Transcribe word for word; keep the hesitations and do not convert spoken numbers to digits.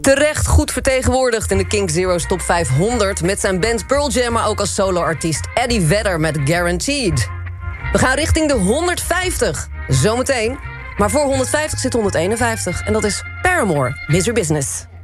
Terecht goed vertegenwoordigd in de Kink Zero's Top vijfhonderd... met zijn band Pearl Jam, maar ook als solo-artiest Eddie Vedder met Guaranteed. We gaan richting de honderdvijftig, zometeen. Maar voor honderdvijftig zit honderdeenenvijftig en dat is Paramore, Misery Business.